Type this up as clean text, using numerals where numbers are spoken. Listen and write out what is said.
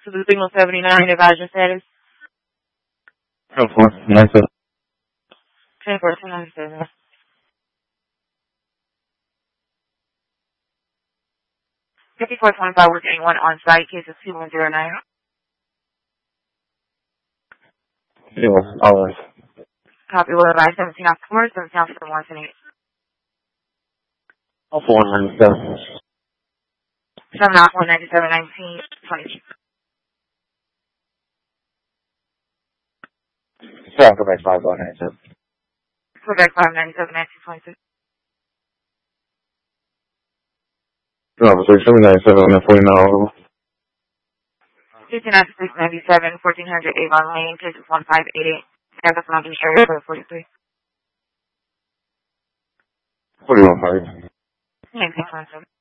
to the Signal 79 evasion status. 10-4, 10-4, 5425 with anyone on site, case of 2109. Yes, always. Copy, will advise 17 October, 17 October 178. 497. 7 October 97, 19, 22. Sorry, I'll go back 5-197. Quebec 597, 19, 22. No, 797 on that 49 59-697, 1400 Avon Lane, case of 1588. Campus Mountain area for 43. 41 5. 1927.